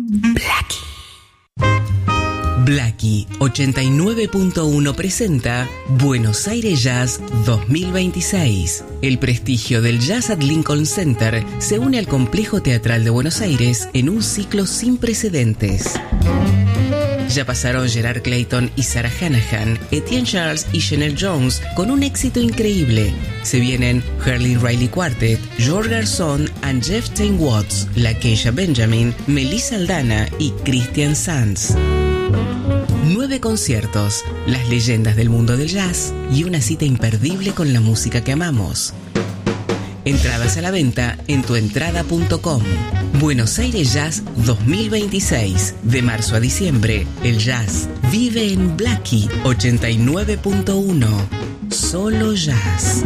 Blackie 89.1 presenta Buenos Aires Jazz 2026. El prestigio del jazz at Lincoln Center se une al Complejo Teatral de Buenos Aires en un ciclo sin precedentes. Ya pasaron Gerard Clayton y Sarah Hanahan, Etienne Charles y Chanel Jones con un éxito increíble. Se vienen Hurley Riley Quartet, George Garzón and Jeff Tain Watts, Lakeisha Benjamin, Melissa Aldana y Christian Sanz. 9 conciertos, las leyendas del mundo del jazz y una cita imperdible con la música que amamos. Entradas a la venta en tuentrada.com. Buenos Aires Jazz 2026. De marzo a diciembre, el jazz vive en Blackie 89.1. Solo jazz.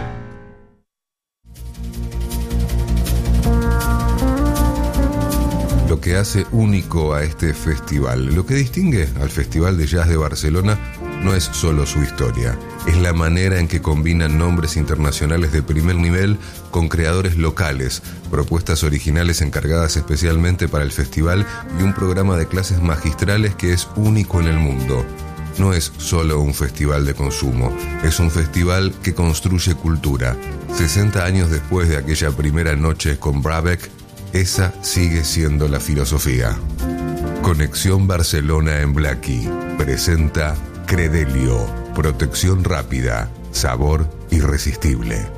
Lo que hace único a este festival, lo que distingue al Festival de Jazz de Barcelona, no es solo su historia, es la manera en que combinan nombres internacionales de primer nivel con creadores locales, propuestas originales encargadas especialmente para el festival y un programa de clases magistrales que es único en el mundo. No es solo un festival de consumo, es un festival que construye cultura. 60 años después de aquella primera noche con Brabeck, esa sigue siendo la filosofía. Conexión Barcelona en Blackie presenta Credelio, protección rápida, sabor irresistible.